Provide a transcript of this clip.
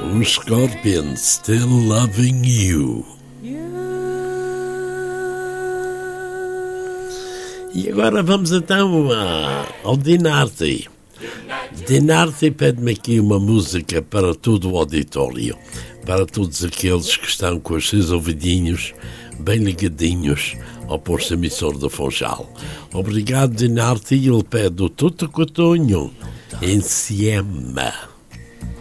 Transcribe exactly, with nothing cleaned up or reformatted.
Os Scorpions, Still Loving You. E agora vamos então a, ao Dinardi. Dinardi pede-me aqui uma música para todo o auditório, para todos aqueles que estão com os seus ouvidinhos bem ligadinhos ao posto emissor do Funchal. Obrigado, Dinardi. Ele pede o Tuto Cotonho, Insieme.